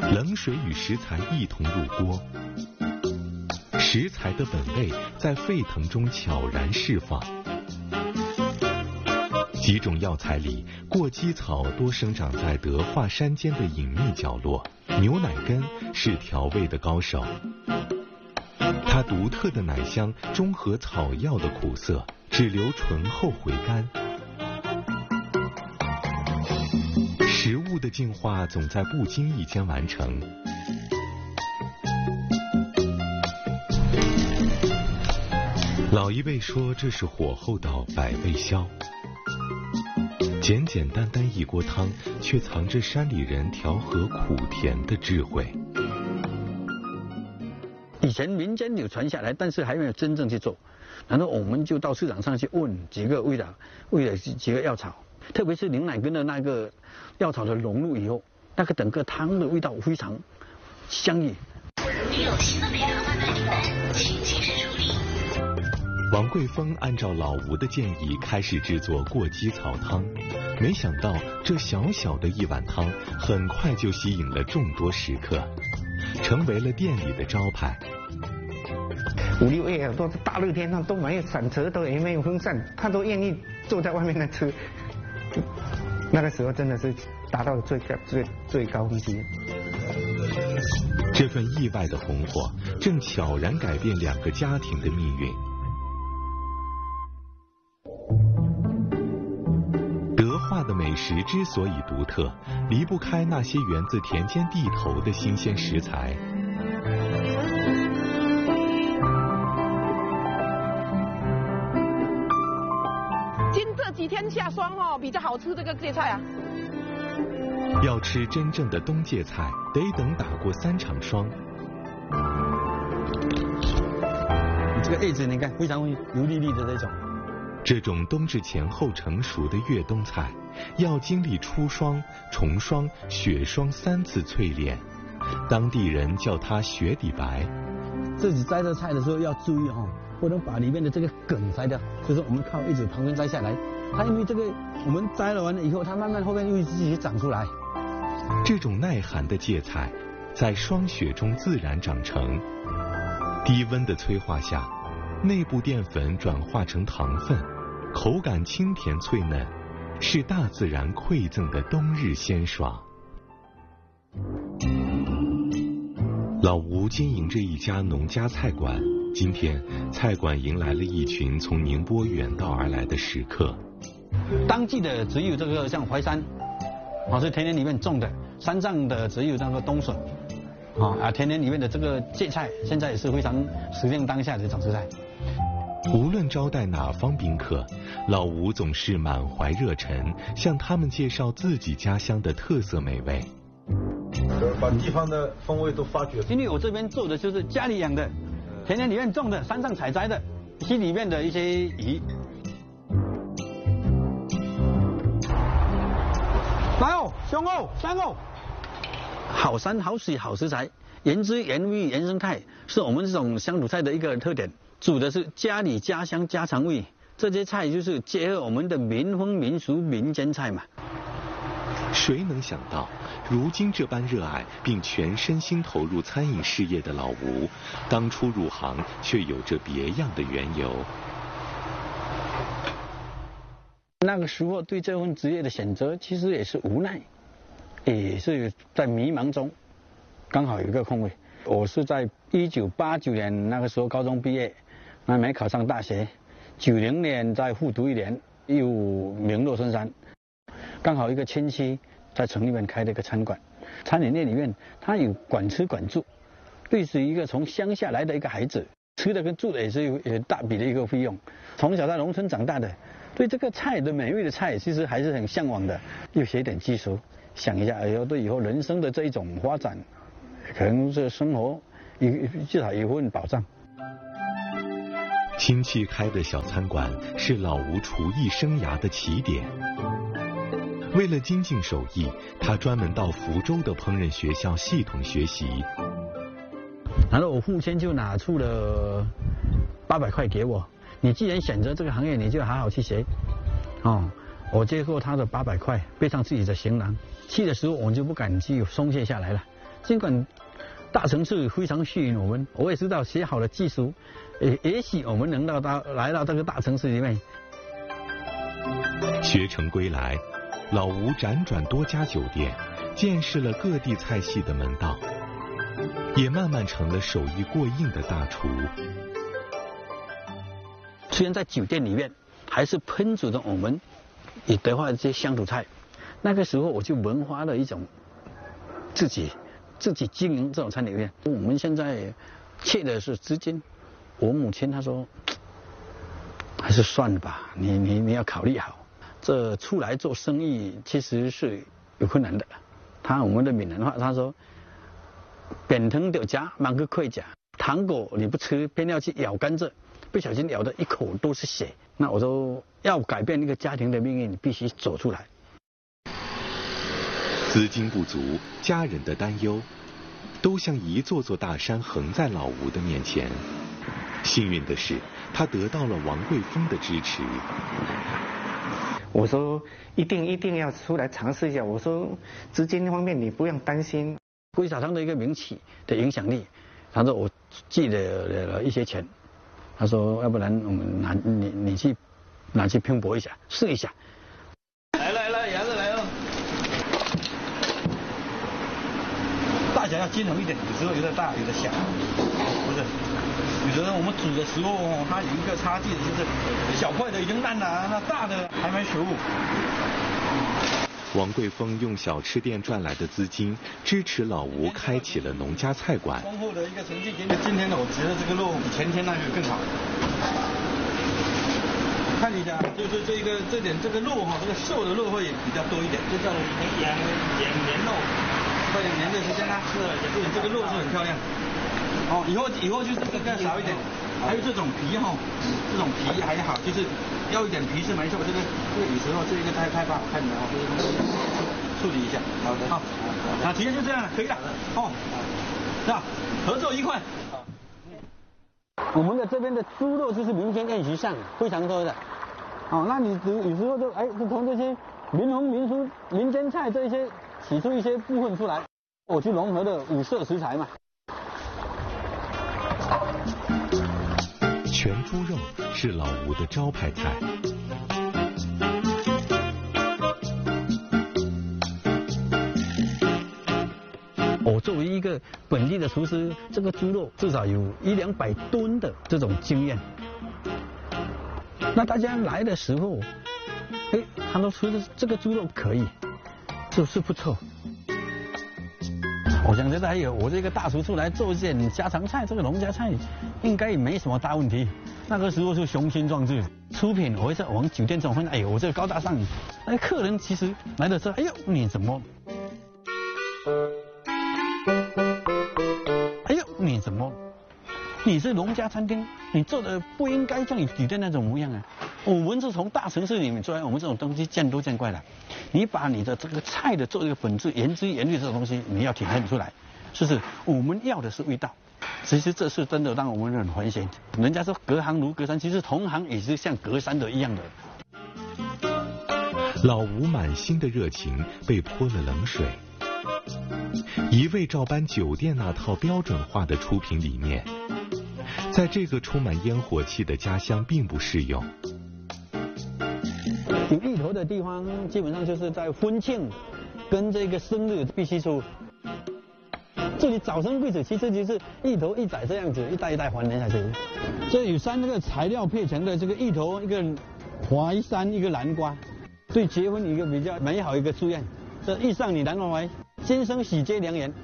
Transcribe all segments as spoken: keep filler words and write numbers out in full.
冷水与食材一同入锅，食材的本味在沸腾中悄然释放。几种药材里，过鸡草多生长在德化山间的隐秘角落，牛奶根是调味的高手。它独特的奶香中和草药的苦涩，只留醇厚回甘。食物的进化总在不经意间完成。老一辈说这是火候到百味消。简简单单一锅汤，却藏着山里人调和苦甜的智慧。 以前民间有传下来，但是还没有真正去做。然后我们就到市场上去问几个味道，为了几个药草，特别是牛奶根的那个药草的融入以后，那个整个汤的味道非常香郁。 你有新的美德换代订单，请及时处理。 王桂峰按照老吴的建议开始制作过鸡草汤，没想到这小小的一碗汤很快就吸引了众多食客，成为了店里的招牌。 五六月都是大热天上都没有闪车，都也没有风扇，他都愿意坐在外面来吃。那个时候真的是达到了最最最高峰期。 这份意外的红火，正悄然改变两个家庭的命运。德化的美食之所以独特，离不开那些源自田间地头的新鲜食材。 经这几天下霜哦，比较好吃这个芥菜啊。 要吃真正的冬芥菜，得等打过三场霜。 这个叶子你看非常油腻腻的这种。 这种冬至前后成熟的越冬菜，要经历初霜、重霜、雪霜三次淬炼，当地人叫它雪底白。 自己摘这菜的时候要注意哦，不能把里面的这个梗摘掉，就是我们靠叶子旁边摘下来。它因为这个我们摘了完了以后，它慢慢后面又自己长出来。 这种耐寒的芥菜，在霜雪中自然长成，低温的催化下，内部淀粉转化成糖分，口感清甜脆嫩，是大自然馈赠的冬日鲜爽。老吴经营着一家农家菜馆，今天菜馆迎来了一群从宁波远道而来的食客。 当季的只有这个像淮山，啊是田园里面种的；山上的只有那个冬笋，啊啊田园里面的这个芥菜，现在也是非常时令当下的一种食材。 无论招待哪方宾客，老吴总是满怀热忱，向他们介绍自己家乡的特色美味。 把地方的风味都发掘。 因为我这边做的就是家里养的，田园里面种的，山上采摘的，溪里面的一些鱼。来哦，香哦，香哦！好山好水好食材，原汁原味原生态，是我们这种乡土菜的一个特点。煮的是家里家乡家常味，这些菜就是结合我们的民风民俗民间菜嘛。 谁能想到，如今这般热爱并全身心投入餐饮事业的老吴，当初入行却有着别样的缘由。 那个时候对这份职业的选择，其实也是无奈，也是在迷茫中，刚好有一个空位。我是在一九八九年那个时候高中毕业，那没考上大学，九零年再复读一年，又名落孙山。刚好一个亲戚在城里面开了一个餐馆，餐饮业里面他有管吃管住，类似于一个从乡下来的一个孩子，吃的跟住的也是有有大笔的一个费用。从小在农村长大的，对这个菜的美味的菜其实还是很向往的，又学点技术，想一下以后对以后人生的这一种发展，可能是生活有至少有份保障。 亲戚开的小餐馆是老吴厨艺生涯的起点。为了精进手艺，他专门到福州的烹饪学校系统学习。 然后我父亲就拿出了八百块给我，你既然选择这个行业，你就好好去学。哦，我接过他的八百块，背上自己的行囊，去的时候我就不敢去松懈下来了， 尽管大城市非常吸引我们，我也知道学好了技术，也也许我们能到到来到这个大城市里面。 学成归来，老吴辗转多家酒店，见识了各地菜系的门道，也慢慢成了手艺过硬的大厨。 虽然在酒店里面，还是烹煮的我们以德化的这些乡土菜。那个时候我就萌发了一种自己自己经营这种餐饮店。我们现在缺的是资金，我母亲她说，还是算了吧，你你你要考虑好，这出来做生意其实是有困难的。他我们的闽南话他说，扁藤掉夹，满个盔甲，糖果你不吃，偏要去咬甘蔗，不小心咬的一口都是血。那我说要改变一个家庭的命运，你必须走出来。 资金不足，家人的担忧，都像一座座大山横在老吴的面前。幸运的是，他得到了王贵峰的支持。 我说一定一定要出来尝试一下。我说资金方面你不用担心。 龟茶汤的一个名气的影响力，他说我寄了了一些钱，他说要不然我们拿你你去拿去拼搏一下，试一下。 来来来，牙子来了。大小要均衡一点，有时候有点大，有点小，不是。有时候我们煮的时候哦，它有一个差距，就是小块的已经烂了，那大的还没熟。 王贵峰用小吃店赚来的资金支持老吴开启了农家菜馆。 丰厚的一个成绩，今天今天的我觉得这个肉比前天那个更好。看一下，就是这个这点这个肉哈，这个瘦的肉会比较多一点，就叫养养年肉，或两年的时间它是这这个肉是很漂亮。哦，以后以后就是更更少一点。还有这种皮哈，这种皮还好，就是要一点皮是没错。这个这个有时候这个太太不好看了哦，这个东西处理一下。好的，好，那今天就这样了，可以了。哦，是吧？合作愉快。 我们的这边的猪肉就是民间宴席上非常多的，哦，那你有有时候就哎，就从这些民风民俗民间菜这一些取出一些部分出来，我去融合的五色食材嘛。 全猪肉是老吴的招牌菜。 我作为一个本地的厨师，这个猪肉至少有一两百吨的这种经验。那大家来的时候，哎，他都说这个猪肉可以，就是不错。我想觉得还有我这个大厨出来做一件家常菜，这个农家菜应该也没什么大问题。那个时候是雄心壮志，出品我会在我们酒店这种分，哎呦，我这个高大上。那客人其实来的时候，哎呦，你怎么？哎呦，你怎么？你是农家餐厅，你做的不应该像你酒店那种模样啊！我们是从大城市里面出来，我们这种东西见多见怪了。你把你的这个菜的做一个本质、原汁原味这种东西，你要体现出来，是不是？我们要的是味道。其实这是真的让我们很欢喜。人家说隔行如隔山，其实同行也是像隔山的一样的。 老吴满心的热情被泼了冷水，一味照搬酒店那套标准化的出品理念，在这个充满烟火气的家乡并不适用。 有芋头的地方，基本上就是在婚庆跟这个生日必须出。这里早生贵子其实就是一头一仔这样子，一代一代还原下去。这有三个材料配成的这个芋头，一个淮山，一个南瓜，对结婚一个比较美好一个祝愿。这遇上你南瓜怀，今生喜结良缘。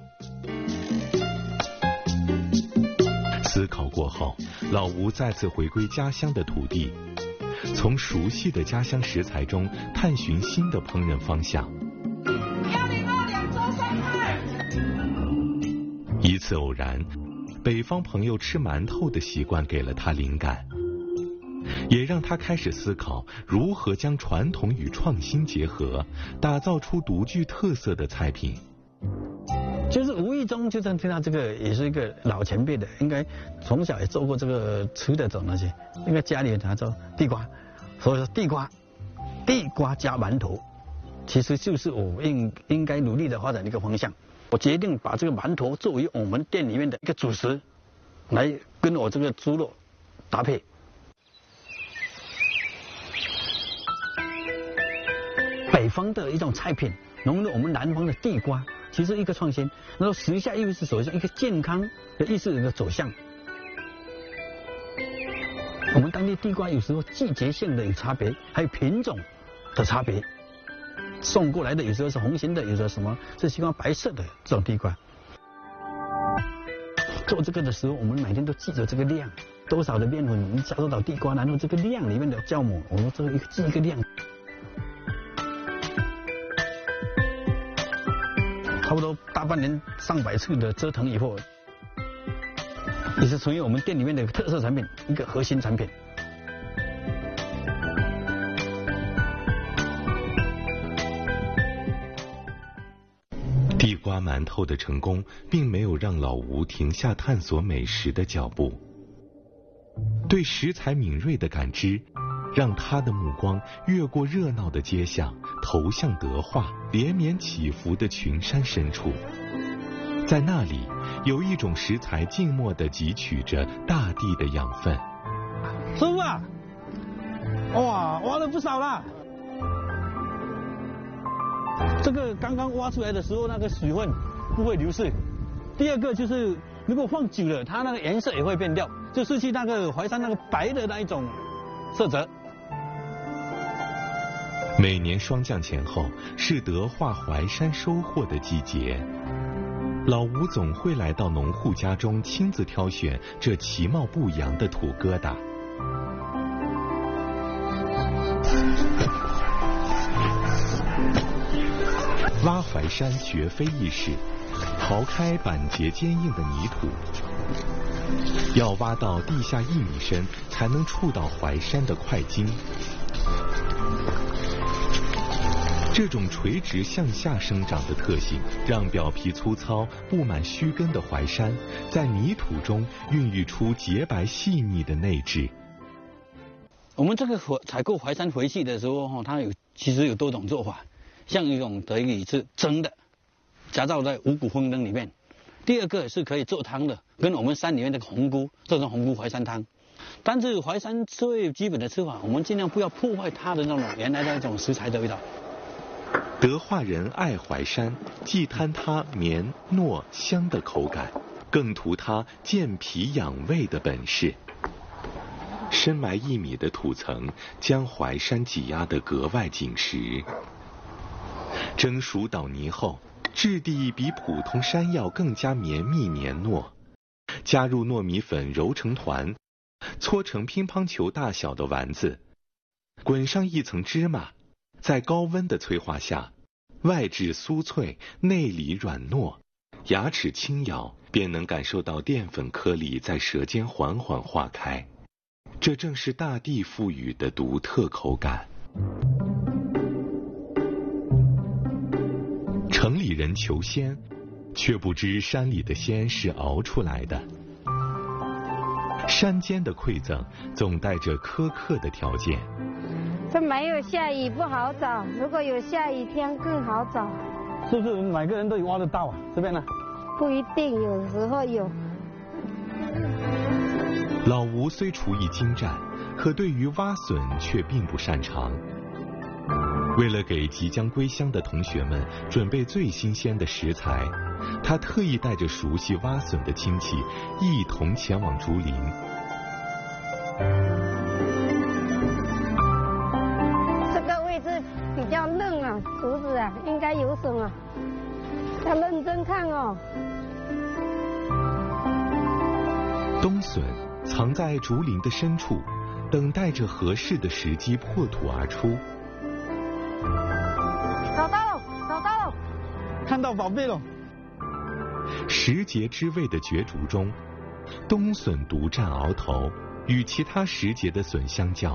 思考过后，老吴再次回归家乡的土地，从熟悉的家乡食材中探寻新的烹饪方向。 幺零二两周三菜。 一次偶然，北方朋友吃馒头的习惯给了他灵感，也让他开始思考如何将传统与创新结合，打造出独具特色的菜品。 就是无意中就像听到这个，也是一个老前辈的，应该从小也做过这个吃的种那些，应该家里他做地瓜，所以说地瓜，地瓜加馒头， 其实就是我应应该努力的发展的一个方向。我决定把这个馒头作为我们店里面的一个主食，来跟我这个猪肉搭配。北方的一种菜品融入我们南方的地瓜，其实一个创新。然后时下又是走向一个健康的意识的走向。我们当地地瓜有时候季节性的有差别，还有品种的差别。送过来的有时候是红心的，有时候什么是喜欢白色的这种地瓜。做这个的时候，我们每天都记着这个量，多少的面粉你加多少地瓜，然后这个量里面的酵母，我们这个一个记一个量。差不多大半年上百次的折腾以后，也是成为我们店里面的特色产品，一个核心产品。 地瓜馒头的成功，并没有让老吴停下探索美食的脚步。对食材敏锐的感知，让他的目光越过热闹的街巷，投向德化连绵起伏的群山深处。在那里，有一种食材静默地汲取着大地的养分。 师傅啊，哇，挖了不少了。这个刚刚挖出来的时候，那个水分不会流失。第二个就是，如果放久了，它那个颜色也会变掉，就失去那个淮山那个白的那一种色泽。 每年霜降前后是德化淮山收获的季节，老吴总会来到农户家中亲自挑选这其貌不扬的土疙瘩。挖淮山绝非易事，刨开板结坚硬的泥土，要挖到地下一米深，才能触到淮山的块茎。这种垂直向下生长的特性，让表皮粗糙、布满须根的淮山，在泥土中孕育出洁白细腻的内质。 我们这个采购淮山回去的时候，哈，它有其实有多种做法。像一种可以是蒸的，加到在五谷丰登里面。第二个是可以做汤的，跟我们山里面的红菇做成红菇淮山汤。但是淮山最基本的吃法，我们尽量不要破坏它的那种原来的那种食材的味道。 德化人爱淮山，既贪它绵糯香的口感，更图它健脾养胃的本事。深埋一米的土层，将淮山挤压得格外紧实。蒸熟捣泥后，质地比普通山药更加绵密黏糯。加入糯米粉揉成团，搓成乒乓球大小的丸子，滚上一层芝麻，在高温的催化下，外质酥脆，内里软糯，牙齿轻咬便能感受到淀粉颗粒在舌尖缓缓化开。这正是大地赋予的独特口感。城里人求鲜，却不知山里的鲜是熬出来的。山间的馈赠总带着苛刻的条件。 这没有下雨不好找，如果有下雨天更好找。 是不是每个人都有挖得到啊？这边呢？ 不一定，有时候有。 老吴虽厨艺精湛，可对于挖笋却并不擅长。为了给即将归乡的同学们准备最新鲜的食材，他特意带着熟悉挖笋的亲戚一同前往竹林。 这个位置比较嫩啊，竹子啊，应该有笋啊，要认真看哦。 冬笋藏在竹林的深处，等待着合适的时机破土而出。 找到了，找到了， 看到宝贝了。 时节之味的角逐中，冬笋独占鳌头，与其他时节的笋相较，